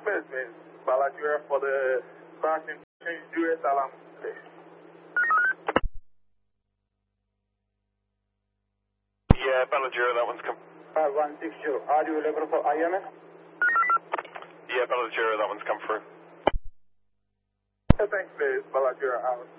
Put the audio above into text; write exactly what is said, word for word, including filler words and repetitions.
Miss Miss Baladura for the crossing change U S alarm. Yeah, Baladura, that one's come. five one six zero, audio level for I M S? Yeah, Baladura, that one's come through. Thanks, Miss Baladura out.